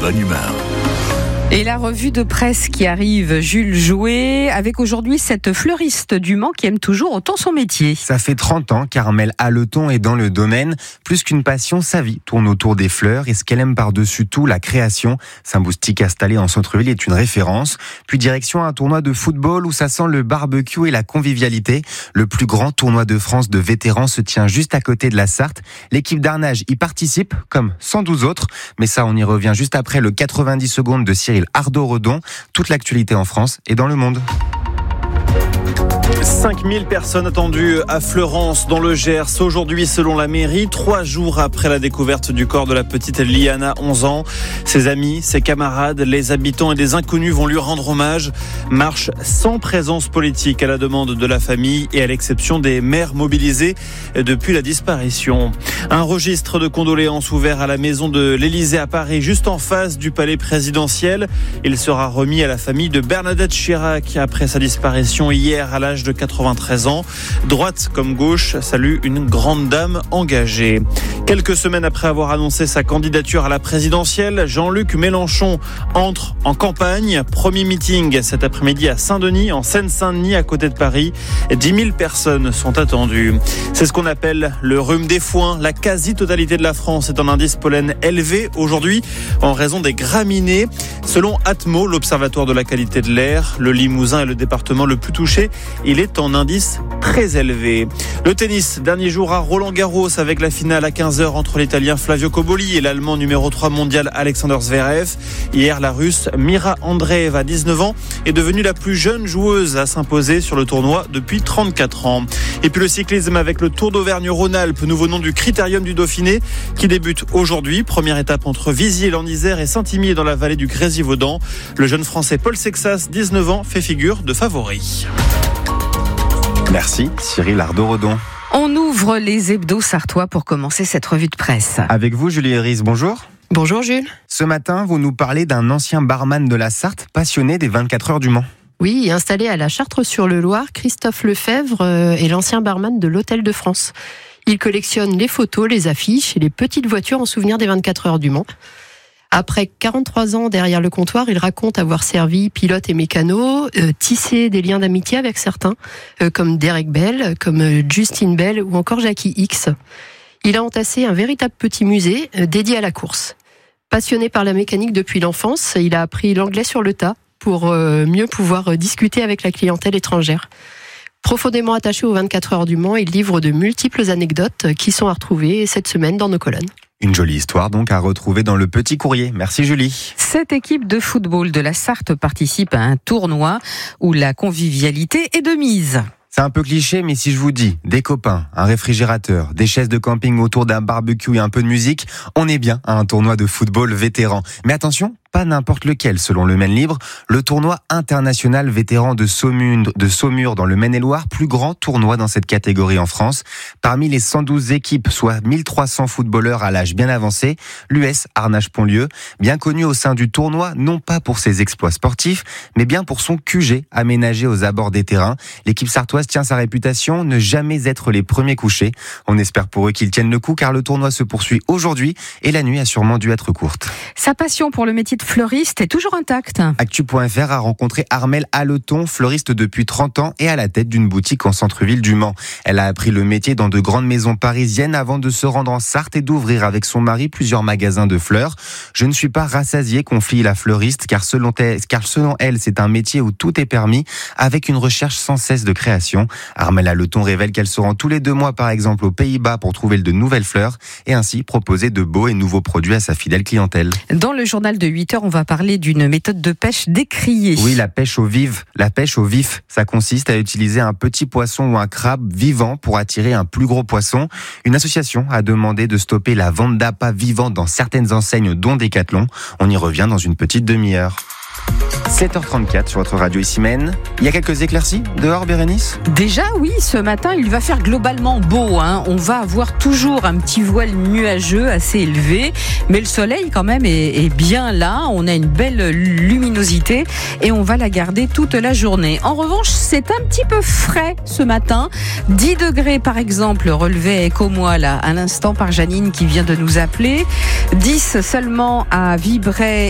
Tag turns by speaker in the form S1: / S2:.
S1: bonne humeur.
S2: Et la revue de presse qui arrive, Jules Jouet, avec aujourd'hui cette fleuriste du Mans qui aime toujours autant son métier.
S3: Ça fait 30 ans qu'Armelle Haleton est dans le domaine. Plus qu'une passion, sa vie tourne autour des fleurs et ce qu'elle aime par-dessus tout, la création. Sa boutique installée en centre-ville est une référence. Puis direction un tournoi de football où ça sent le barbecue et la convivialité. Le plus grand tournoi de France de vétérans se tient juste à côté de la Sarthe. L'équipe d'Arnage y participe, comme 112 autres. Mais ça, on y revient juste après le 90 secondes de Cyril Ardo-Redon. Toute l'actualité en France et dans le monde.
S4: 5000 personnes attendues à Fleurance dans le Gers aujourd'hui selon la mairie, 3 jours après la découverte du corps de la petite Liana, 11 ans. Ses amis, ses camarades, les habitants et les inconnus vont lui rendre hommage. Marche sans présence politique à la demande de la famille et à l'exception des mères mobilisées depuis la disparition. Un registre de condoléances ouvert à la maison de l'Élysée à Paris, juste en face du palais présidentiel. Il sera remis à la famille de Bernadette Chirac après sa disparition hier à l'âge de 93 ans. Droite comme gauche salue une grande dame engagée. Quelques semaines après avoir annoncé sa candidature à la présidentielle, Jean-Luc Mélenchon entre en campagne. Premier meeting cet après-midi à Saint-Denis, en Seine-Saint-Denis, à côté de Paris. 10 000 personnes sont attendues. C'est ce qu'on appelle le rhume des foins. La quasi-totalité de la France est en indice pollen élevé aujourd'hui en raison des graminées. Selon Atmo, l'Observatoire de la qualité de l'air, le Limousin est le département le plus touché. Il est en indice très élevé. Le tennis, dernier jour à Roland-Garros avec la finale à 15h entre l'Italien Flavio Cobolli et l'Allemand numéro 3 mondial Alexander Zverev. Hier, la Russe Mira Andreeva, 19 ans, est devenue la plus jeune joueuse à s'imposer sur le tournoi depuis 34 ans. Et puis le cyclisme avec le Tour d'Auvergne-Rhône-Alpes, nouveau nom du Critérium du Dauphiné, qui débute aujourd'hui. Première étape entre Viziers-l'Isère et Saint-Imier dans la vallée du Grésivaudan. Le jeune Français Paul Sexas, 19 ans, fait figure de favori.
S3: Merci Cyril Ardo-Redon.
S2: On ouvre les hebdos sartois pour commencer cette revue de presse.
S3: Avec vous Julie Héris, bonjour.
S5: Bonjour Jules.
S3: Ce matin, vous nous parlez d'un ancien barman de la Sarthe, passionné des 24 heures du Mans.
S5: Oui, installé à la Chartre-sur-le-Loir, Christophe Lefebvre est l'ancien barman de l'Hôtel de France. Il collectionne les photos, les affiches et les petites voitures en souvenir des 24 heures du Mans. Après 43 ans derrière le comptoir, il raconte avoir servi pilote et mécano, tissé des liens d'amitié avec certains, comme Derek Bell, comme Justin Bell ou encore Jackie X. Il a entassé un véritable petit musée dédié à la course. Passionné par la mécanique depuis l'enfance, il a appris l'anglais sur le tas pour mieux pouvoir discuter avec la clientèle étrangère. Profondément attaché aux 24 heures du Mans, il livre de multiples anecdotes qui sont à retrouver cette semaine dans nos colonnes.
S3: Une jolie histoire donc à retrouver dans le Petit Courrier. Merci Julie.
S2: Cette équipe de football de la Sarthe participe à un tournoi où la convivialité est de mise.
S3: C'est un peu cliché, mais si je vous dis des copains, un réfrigérateur, des chaises de camping autour d'un barbecue et un peu de musique, on est bien à un tournoi de football vétéran. Mais attention, pas n'importe lequel selon le Maine Libre, le tournoi international vétéran de Saumur dans le Maine-et-Loire, plus grand tournoi dans cette catégorie en France. Parmi les 112 équipes, soit 1300 footballeurs à l'âge bien avancé, l'US Arnage-Pontlieu, bien connu au sein du tournoi, non pas pour ses exploits sportifs, mais bien pour son QG aménagé aux abords des terrains. L'équipe sartoise tient sa réputation, ne jamais être les premiers couchés. On espère pour eux qu'ils tiennent le coup car le tournoi se poursuit aujourd'hui et la nuit a sûrement dû être courte.
S2: Sa passion pour le métier de fleuriste est toujours intacte.
S3: Actu.fr a rencontré Armelle Haleton, fleuriste depuis 30 ans et à la tête d'une boutique en centre-ville du Mans. Elle a appris le métier dans de grandes maisons parisiennes avant de se rendre en Sarthe et d'ouvrir avec son mari plusieurs magasins de fleurs. Je ne suis pas rassasiée, confie la fleuriste, car selon elle, c'est un métier où tout est permis, avec une recherche sans cesse de création. Armelle Haleton révèle qu'elle se rend tous les 2 mois, par exemple, aux Pays-Bas pour trouver de nouvelles fleurs et ainsi proposer de beaux et nouveaux produits à sa fidèle clientèle.
S2: Dans le journal de 8h, on va parler d'une méthode de pêche décriée.
S3: Oui, la pêche au vif. La pêche au vif, ça consiste à utiliser un petit poisson ou un crabe vivant pour attirer un plus gros poisson. Une association a demandé de stopper la vente d'appâts vivants dans certaines enseignes, dont Decathlon. On y revient dans une petite demi-heure. 7h34 sur votre radio ici Maine. Il y a quelques éclaircies dehors, Bérénice ?
S2: Déjà, oui, ce matin, il va faire globalement beau. On va avoir toujours un petit voile nuageux assez élevé, mais le soleil quand même est bien là. On a une belle luminosité et on va la garder toute la journée. En revanche, c'est un petit peu frais ce matin. 10 degrés par exemple, relevé Écomois là, à l'instant par Janine qui vient de nous appeler. 10 seulement à Vibray